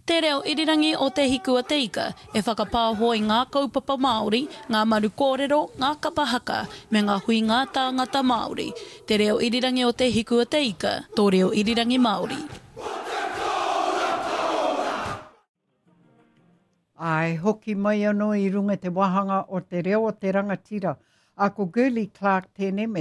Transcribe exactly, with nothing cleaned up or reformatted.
Te reo irirangi o te hiku a te ika e whakapāhoi ngā kaupapa Māori, ngā maru kōrero, ngā kapahaka me ngā hui ngā tāngata Māori. Te reo irirangi o te hiku a te ika, tō reo irirangi Māori. Ai, hoki mai anō I runga te wahanga o te reo o te rangatira. A ko Gurley Clark tēnei me